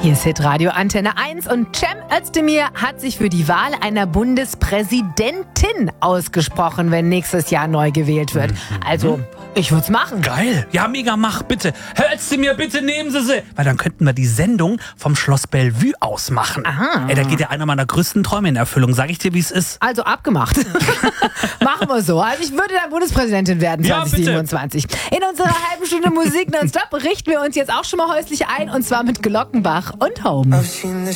Hier ist Hitradio Antenne 1 und Cem Özdemir hat sich für die Wahl einer Bundespräsidentin ausgesprochen, wenn nächstes Jahr neu gewählt wird. Also, ich würde es machen. Geil. Ja, mega, mach bitte. Herr Özdemir, bitte nehmen Sie sie. Weil dann könnten wir die Sendung vom Schloss Bellevue aus machen. Aha. Ey, da geht ja einer meiner größten Träume in Erfüllung. Sag ich dir, wie es ist. Also abgemacht. Machen wir so. Also ich würde dann Bundespräsidentin werden Ja, 2027. In unserer halben Stunde Musik nonstop richten wir uns jetzt auch schon mal häuslich ein und zwar mit Glockenbach und Home. I've seen the